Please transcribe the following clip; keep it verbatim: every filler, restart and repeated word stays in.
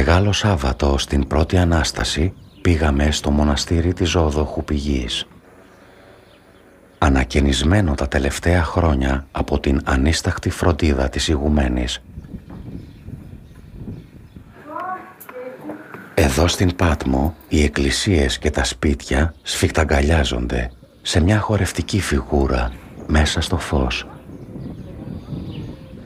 Μεγάλο Σάββατο στην πρώτη Ανάσταση πήγαμε στο μοναστήρι της Ζωοδόχου Πηγής. Ανακαινισμένο τα τελευταία χρόνια από την ανίσταχτη φροντίδα της ηγουμένης. Εδώ στην Πάτμο οι εκκλησίες και τα σπίτια σφιχταγκαλιάζονται σε μια χορευτική φιγούρα μέσα στο φως.